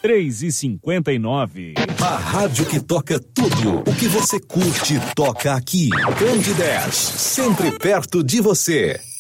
3h59. A rádio que toca tudo o que você curte toca aqui. Band 10, sempre perto de você.